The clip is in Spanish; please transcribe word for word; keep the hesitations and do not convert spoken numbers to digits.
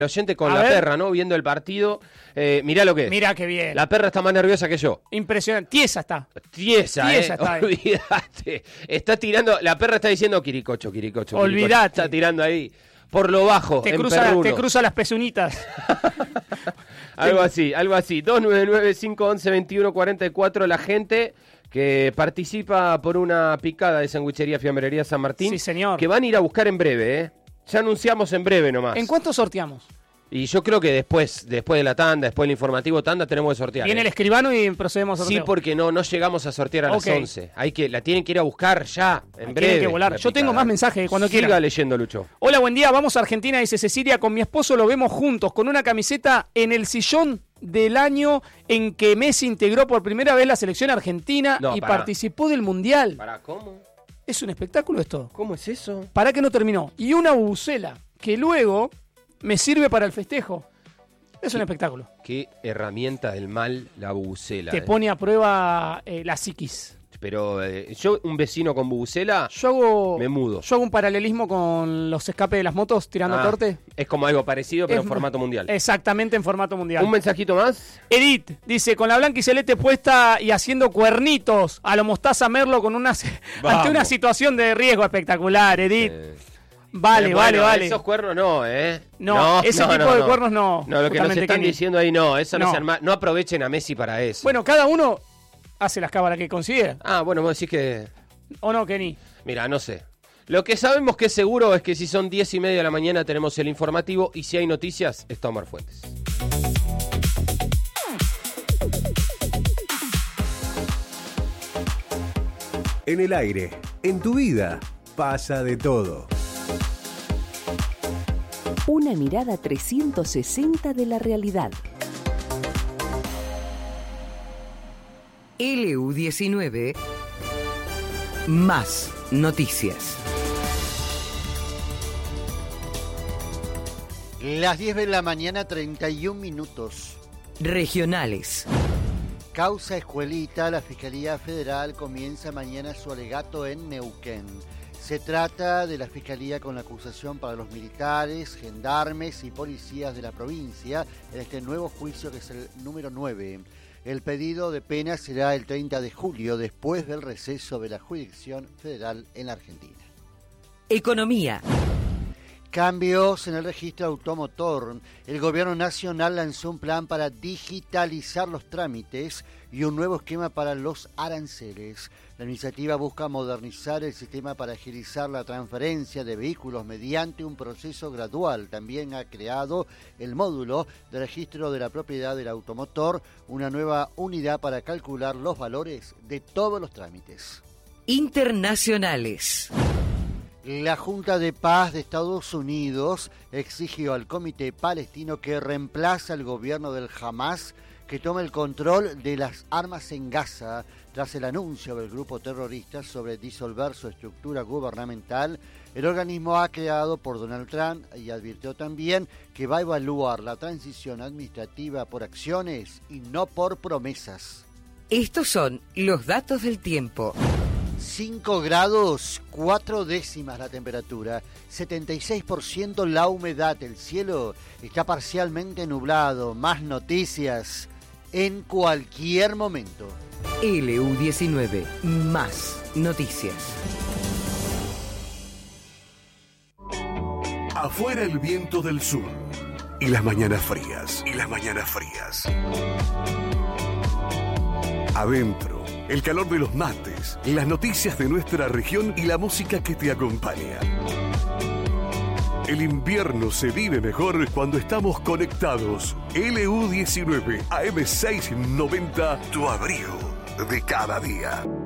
El oyente con A la ver. perra, ¿no? Viendo el partido. Eh, mirá lo que es. Mirá qué bien. La perra está más nerviosa que yo. Impresionante. Tiesa está. Tiesa, Tiesa eh. está ahí. Olvídate. Está tirando, la perra está diciendo Quiricocho, Quiricocho. Olvídate. Quiricocho. Está tirando ahí por lo bajo, Te en cruza, perruno. te cruza las pezunitas. Algo así, algo así. dos nueve nueve, cinco once, veintiuno cuarenta y cuatro. La gente que participa por una picada de Sanguichería Fiambrería San Martín. Sí, señor. Que van a ir a buscar en breve, ¿eh? Ya anunciamos en breve nomás. ¿En cuánto sorteamos? Y yo creo que después, después de la tanda, después del informativo tanda, tenemos que sortear. Viene ¿eh? el escribano y procedemos a sortear. Sí, porque no, no llegamos a sortear a Ok. las once. Hay que, la tienen que ir a buscar ya, en Tienen breve. que volar. la Yo tengo picada. más mensajes cuando Siga quieran. leyendo, Lucho. Hola, buen día. Vamos a Argentina, dice Cecilia. Con mi esposo lo vemos juntos, con una camiseta en el sillón del año en que Messi integró por primera vez la selección argentina No, y pará. participó del Mundial. ¿Para cómo? Es un espectáculo esto. ¿Cómo es eso? Para que no terminó. Y una bubucela que luego me sirve para el festejo. Es un espectáculo. Qué herramienta del mal la bubucela. Te eh. pone a prueba eh, la psiquis. Pero eh, yo, un vecino con bubucela, Yo hago, me mudo. yo hago un paralelismo con los escapes de las motos tirando Ah, torte. es como algo parecido, pero Es en formato mundial. Exactamente, en formato mundial. Un mensajito más. Edith dice, con la blanca y celeste puesta y haciendo cuernitos a lo Mostaza Merlo con una Vamos. ante una situación de riesgo espectacular, Edith. Eh, vale, eh, vale, bueno, vale. Esos cuernos no, ¿eh? No, ese tipo de cuernos no, No, lo que nos justamente, están Kenny. diciendo ahí no, eso no, No. se arma- no aprovechen a Messi para eso. Bueno, cada uno hace las cámaras que considera. Ah, bueno, vos decís que... ¿O no, Kenny? Mira, no sé. Lo que sabemos que es seguro es que si son diez y media de la mañana tenemos el informativo y si hay noticias está Omar Fuentes. En el aire, en tu vida, pasa de todo. Una mirada trescientos sesenta de la realidad. L U diecinueve más noticias. Las diez de la mañana, treinta y un minutos. Regionales. Causa escuelita, la Fiscalía Federal comienza mañana su alegato en Neuquén. Se trata de la Fiscalía con la acusación para los militares, gendarmes y policías de la provincia en este nuevo juicio que es el número nueve. El pedido de pena será el treinta de julio, después del receso de la jurisdicción federal en la Argentina. Economía. Cambios en el registro automotor. El gobierno nacional lanzó un plan para digitalizar los trámites y un nuevo esquema para los aranceles. La iniciativa busca modernizar el sistema para agilizar la transferencia de vehículos mediante un proceso gradual. También ha creado el módulo de registro de la propiedad del automotor, una nueva unidad para calcular los valores de todos los trámites. Internacionales. La Junta de Paz de Estados Unidos exigió al Comité Palestino que reemplace al gobierno del Hamas que tome el control de las armas en Gaza tras el anuncio del grupo terrorista sobre disolver su estructura gubernamental. El organismo ha creado por Donald Trump y advirtió también que va a evaluar la transición administrativa por acciones y no por promesas. Estos son los datos del tiempo. cinco grados, cuatro décimas la temperatura, setenta y seis por ciento la humedad, el cielo está parcialmente nublado. Más noticias en cualquier momento. L U diecinueve más noticias. Afuera el viento del sur y las mañanas frías, y las mañanas frías. Adentro, el calor de los mates, las noticias de nuestra región y la música que te acompaña. El invierno se vive mejor cuando estamos conectados. L U diecinueve A M seiscientos noventa, tu abrigo de cada día.